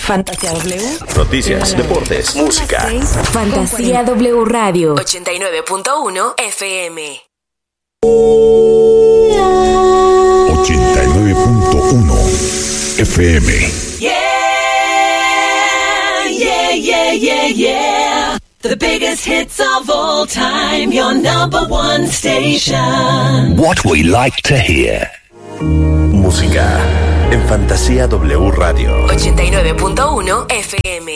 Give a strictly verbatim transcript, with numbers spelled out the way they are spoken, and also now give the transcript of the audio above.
Fantasía W. Noticias, deportes, música. Fantasía W Radio ochenta y nueve punto uno F M. ochenta y nueve punto uno F M. Yeah, yeah, yeah, yeah, yeah. The biggest hits of all time, your number one station. What we like to hear. Música en Fantasía W Radio ochenta y nueve punto uno F M.